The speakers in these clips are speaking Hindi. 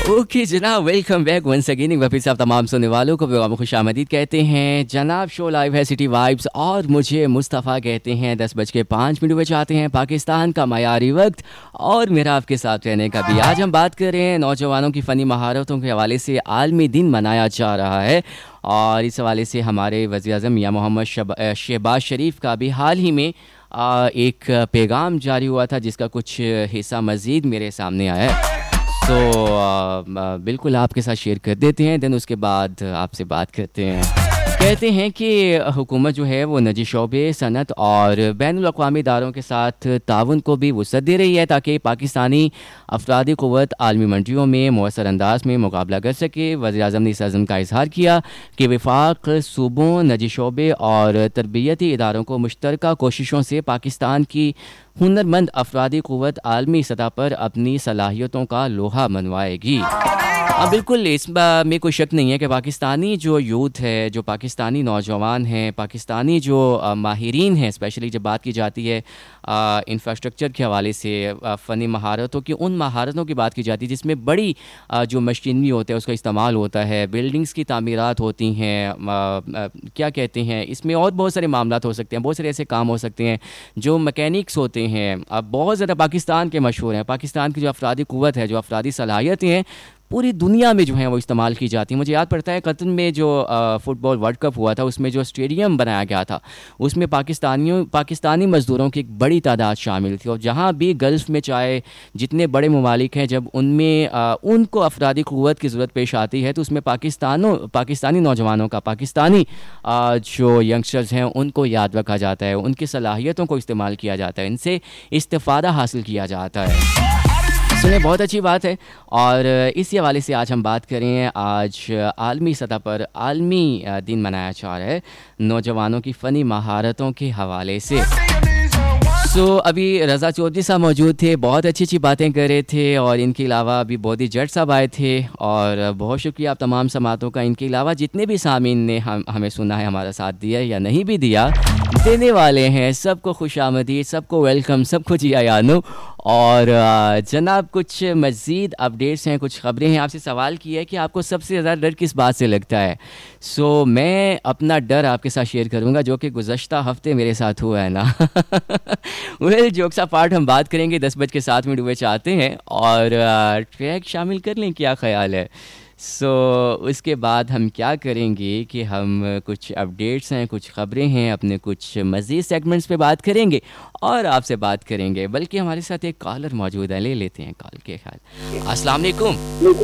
ओके जनाब, वेलकम बैक वंस अगेन। एक बार फिर से आप तमाम सुनने वालों को प्रोग्राम खुशामदीद कहते हैं। जनाब शो लाइव है सिटी वाइब्स और मुझे मुस्तफ़ा कहते हैं। 10:05 बजे आते हैं पाकिस्तान का मयारी वक्त और मेरा आपके साथ रहने का भी। आज हम बात कर रहे हैं नौजवानों की फ़नी महारतों के हवाले से आलमी दिन मनाया जा रहा है और इस हवाले से हमारे वज़ीर-ए-आज़म मियां मोहम्मद शहबाज शरीफ का भी हाल ही में एक पैगाम जारी हुआ था जिसका कुछ हिस्सा मज़ीद मेरे सामने आया है। तो बिल्कुल आपके साथ शेयर कर देते हैं, देन उसके बाद आपसे बात करते हैं। कहते हैं कि हुकूमत जो है वो निजी शोबे, सनत और बैनुल-अक़वामी इदारों के साथ ताउन को भी वुसअत दे रही है ताकि पाकिस्तानी अफरादी क़ुव्वत आलमी मंडियों में मौसर अंदाज में मुकाबला कर सके। वज़ीर-ए-आज़म ने इस अज़्म का इज़हार किया कि वफाक सूबों, निजी शोबे और तरबियती इदारों को मुश्तरका कोशिशों से पाकिस्तान की हुनरमंद अफरादी क़ुव्वत आलमी सतह पर अपनी सलाहियतों का लोहा मनवाएगी। बिल्कुल इसमें कोई शक नहीं है कि पाकिस्तानी जो यूथ है, जो पाकिस्तानी नौजवान हैं, पाकिस्तानी जो माहिरीन हैं, स्पेशली जब बात की जाती है इंफ्रास्ट्रक्चर के हवाले से, फ़नी महारतों की, उन महारतों की बात की जाती है जिसमें बड़ी जो मशीनरी होता है उसका इस्तेमाल होता है, बिल्डिंग्स की तामीरात होती हैं, क्या कहते हैं, इसमें और बहुत सारे मामलात हो सकते हैं, बहुत सारे ऐसे काम हो सकते हैं जो मैकेनिक्स होते हैं। अब बहुत ज़्यादा पाकिस्तान के मशहूर हैं। पाकिस्तान की जो अफरादी क़ुव्वत है, जो अफरादी सलाहियतें हैं, पूरी दुनिया में जो है वो इस्तेमाल की जाती है। मुझे याद पड़ता है कतर में जो फ़ुटबॉल वर्ल्ड कप हुआ था उसमें जो स्टेडियम बनाया गया था उसमें पाकिस्तानी मज़दूरों की एक बड़ी तादाद शामिल थी और जहाँ भी गल्फ़ में चाहे जितने बड़े ममालिक हैं, जब उनमें उनको अफरादी क़ुव्वत की ज़रूरत पेश आती है तो उसमें पाकिस्तानी नौजवानों का, पाकिस्तानी जो यंगस्टर्स हैं उनको याद रखा जाता है, उनकी सलाहियतों को इस्तेमाल किया जाता है, इनसे इस्तिफ़ादा हासिल किया जाता है। सुने, बहुत अच्छी बात है। और इसी हवाले से आज हम बात करें। आज आलमी सतह पर आलमी दिन मनाया जा रहा है नौजवानों की फ़नी महारतों के हवाले से। अभी रज़ा चौधरी साहब मौजूद थे, बहुत अच्छी अच्छी बातें कर रहे थे और इनके अलावा अभी बोधी जट साहब आए थे और बहुत शुक्रिया आप तमाम समातों का। इनके अलावा जितने भी सामीन ने हमें सुना है, हमारा साथ दिया या नहीं भी दिया, देने वाले हैं, सबको खुशामदीद, सबको वेलकम, सबको जी आयानो। और जनाब कुछ मज़ीद अपडेट्स हैं, कुछ ख़बरें हैं। आपसे सवाल किया है कि आपको सबसे ज़्यादा डर किस बात से लगता है। मैं अपना डर आपके साथ शेयर करूंगा जो कि गुज़श्ता हफ़्ते मेरे साथ हुआ है ना। वेल जोक्स पार्ट हम बात करेंगे। 10:07 चाहते हैं और ट्रैक शामिल कर लें, क्या ख्याल है? उसके बाद हम क्या करेंगे कि हम कुछ अपडेट्स हैं, कुछ ख़बरें हैं, अपने कुछ मज़ीद सेगमेंट्स पे बात करेंगे और आपसे बात करेंगे। बल्कि हमारे साथ एक कॉलर मौजूद है, ले लेते हैं कॉल के ख्याल। अस्सलाम वालेकुम।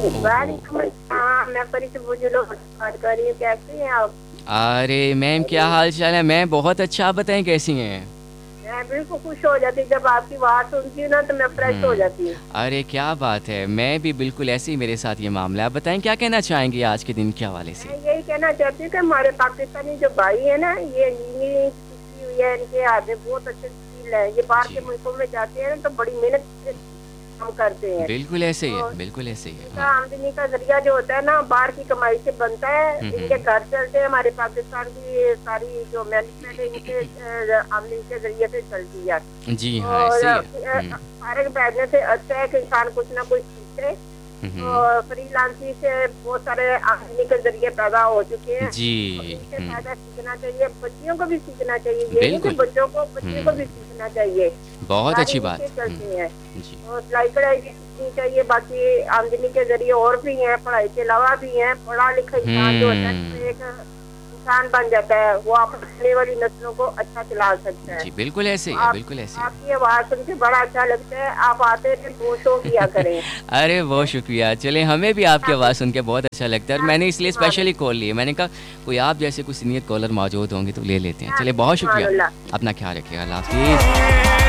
कैसे हैं आप? अरे मैम क्या हाल चाल है? मैं बहुत अच्छा, आप बताएं कैसी हैं? मैं बिल्कुल खुश हो जाती जब आपकी आवाज़ सुनती हूँ ना तो मैं फ्रेश हो जाती हूँ। अरे क्या बात है, मैं भी बिल्कुल ऐसे ही मेरे साथ ये मामला है। आप बताएं क्या कहना चाहेंगे आज के दिन के हवाले से? मैं यही कहना चाहती हूँ कि हमारे पाकिस्तानी जो भाई है ना, ये इंजीनियरिंग सीखी हुई है, इनके हाथ में बहुत अच्छे स्किल है, ये बाहर के मुल्कों में जाते हैं तो बड़ी मेहनत से काम करते हैं। बिल्कुल ऐसे ही है, बिल्कुल ऐसे ही है। आमदनी का जरिया जो होता है ना बाहर की कमाई से बनता है, इनके घर चलते हैं। हमारे पाकिस्तान की सारी जो मैनेजमेंट है इनके आमदनी के जरिए से चलती है। जी हाँ, ऐसे ही है। सारे बैठने से अच्छा है कि इंसान कुछ ना कुछ सीखे और फ्रीलांसिंग से बहुत सारे आमदनी के जरिए पैदा हो चुके हैं जी। इनसे फायदा सीखना चाहिए, बच्चियों को भी सीखना चाहिए, ये नहीं कि बच्चों को, बच्चियों को भी सीखना चाहिए। बहुत अच्छी बात चलती है और सिलाई कढ़ाई भी सीखनी चाहिए। बाकी आमदनी के जरिए और भी हैं, पढ़ाई के अलावा भी हैं। पढ़ा लिखा इंसान जो होता है एक इंसान बन जाता है, वो अपने वाली नस्लों को अच्छा चला सकता है। जी बिल्कुल ऐसे ही है, बिल्कुल ऐसे। आपकी आवाज़ सुन के बड़ा अच्छा लगता है, आप आते थे वो शो किया करें। अरे बहुत शुक्रिया। चले, हमें भी आपकी आवाज़ सुन के बहुत अच्छा लगता है और मैंने इसलिए स्पेशली कॉल लिया। मैंने कहा कोई आप जैसे कुछ सीनियर कॉलर मौजूद होंगे तो ले लेते हैं। चले, बहुत शुक्रिया, अपना ख्याल रखिएगा, अल्लाह हाफिज़।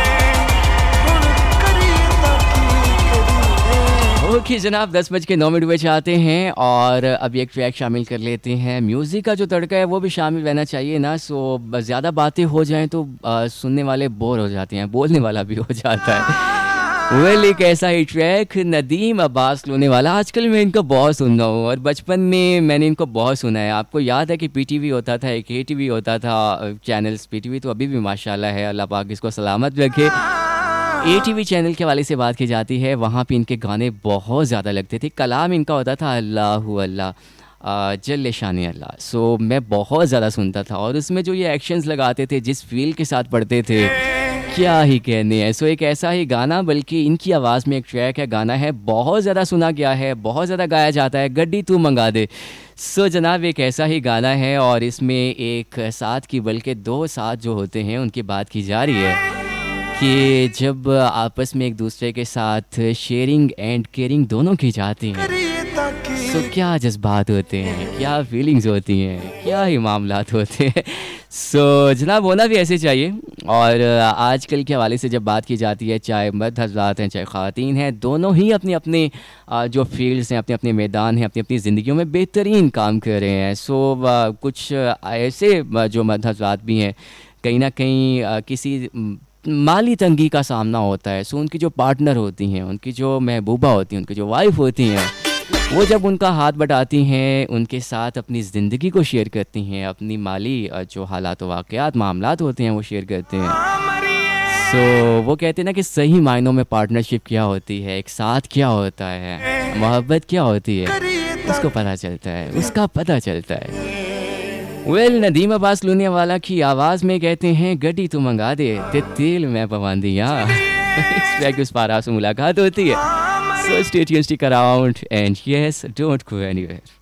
ओके जनाब, 10:09 चाहते हैं और अभी एक ट्रैक शामिल कर लेते हैं। म्यूज़िक का जो तड़का है वो भी शामिल रहना चाहिए ना। ज़्यादा बातें हो जाएं तो सुनने वाले बोर हो जाते हैं, बोलने वाला भी हो जाता है। वेल एक ऐसा ही ट्रैक नदीम अब्बास लोने वाला। आजकल मैं इनको बहुत सुन रहा हूँ और बचपन में मैंने इनको बहुत सुना है। आपको याद है कि पीटीवी होता था, एक ATV होता था चैनल्स। पीटीवी तो अभी भी माशाल्लाह है, अल्लाह पाक इसको सलामत रखे। ATV चैनल के वाले से बात की जाती है, वहाँ पे इनके गाने बहुत ज़्यादा लगते थे। कलाम इनका होता था अल्लाहु अल्लाह जल्ले शान अल्लाह। सो मैं बहुत ज़्यादा सुनता था और उसमें जो ये एक्शंस लगाते थे, जिस फील के साथ पढ़ते थे, क्या ही कहने हैं। सो एक ऐसा ही गाना, बल्कि इनकी आवाज़ में एक ट्रैक है, गाना है, बहुत ज़्यादा सुना गया है, बहुत ज़्यादा गाया जाता है, गड्डी तू मंगा दे। सो जनाब एक ऐसा ही गाना है और इसमें एक साथ की बल्कि दो साथ जो होते हैं उनकी बात की जा रही है कि जब आपस में एक दूसरे के साथ शेयरिंग एंड केयरिंग दोनों की जाती हैं, तो क्या जज्बात होते हैं, क्या फीलिंग्स होती हैं, क्या ही मामलात होते हैं। सो जनाब होना भी ऐसे चाहिए। और आजकल के हवाले से जब बात की जाती है, चाहे मर्द हज़रात हैं चाहे ख़वातीन हैं, दोनों ही अपने अपने जो फील्ड्स हैं, अपने अपने मैदान हैं, अपनी अपनी ज़िंदगियों में बेहतरीन काम कर रहे हैं। सो कुछ ऐसे जो मर्द हज़रात भी हैं, कहीं ना कहीं किसी माली तंगी का सामना होता है। सो उनकी जो पार्टनर होती हैं, उनकी जो महबूबा होती हैं, उनकी जो वाइफ होती हैं, वो जब उनका हाथ बटाती हैं, उनके साथ अपनी ज़िंदगी को शेयर करती हैं, अपनी माली जो हालात वाक़यात मामलात होते हैं वो शेयर करते हैं। सो वो कहते हैं ना कि सही मायनों में पार्टनरशिप क्या होती है, एक साथ क्या होता है, मोहब्बत क्या होती है, उसको पता चलता है, उसका पता चलता है। नदीम अब्बास लूनियावाला की आवाज़ में कहते हैं गड्डी तू मंगा दे ते तेल मैं पवांदियाँ। इस बैग उस पारा से मुलाकात होती है। So stay tuned, stick around, and yes, don't go anywhere.